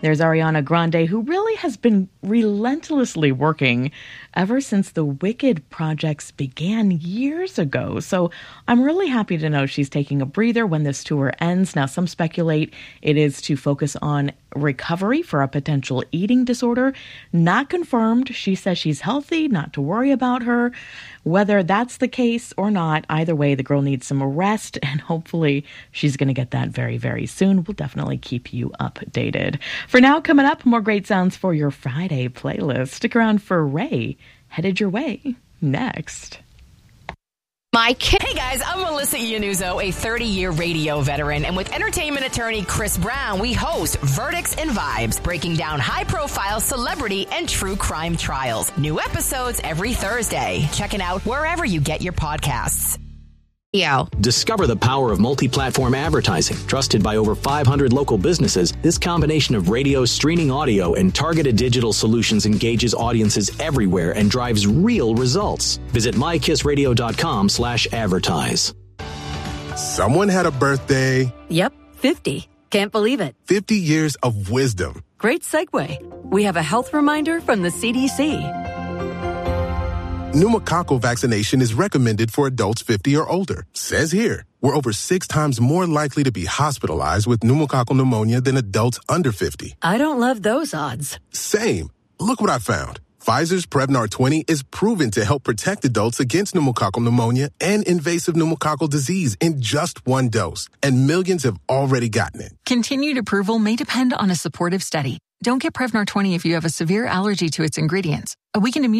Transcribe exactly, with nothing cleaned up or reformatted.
There's Ariana Grande, who really has been relentlessly working ever since the Wicked projects began years ago. So I'm really happy to know she's taking a breather when this tour ends. Now, some speculate it is to focus on recovery for a potential eating disorder. Not confirmed. She says she's healthy, not to worry about her. Whether that's the case or not, either way, the girl needs some rest, and hopefully she's going to get that very, very soon. We'll definitely keep you updated. For now, coming up, more great sounds for your Friday playlist. Stick around for Ray, Headed Your Way, next. My kid. Hey guys, I'm Melissa Iannuzzo, a thirty-year radio veteran, and with entertainment attorney Chris Brown, we host Verdicts and Vibes, breaking down high-profile celebrity and true crime trials. New episodes every Thursday. Check it out wherever you get your podcasts. Yo. Discover the power of multi-platform advertising. Trusted by over five hundred local businesses, this combination of radio, streaming audio, and targeted digital solutions engages audiences everywhere and drives real results. Visit my kiss radio dot com slash advertise. Someone had a birthday. Yep, fifty. Can't believe it. fifty years of wisdom. Great segue. We have a health reminder from the C D C. Pneumococcal vaccination is recommended for adults fifty or older. Says here, we're over six times more likely to be hospitalized with pneumococcal pneumonia than adults under fifty. I don't love those odds. Same. Look what I found. Pfizer's Prevnar twenty is proven to help protect adults against pneumococcal pneumonia and invasive pneumococcal disease in just one dose. And millions have already gotten it. Continued approval may depend on a supportive study. Don't get Prevnar twenty if you have a severe allergy to its ingredients. A weakened immune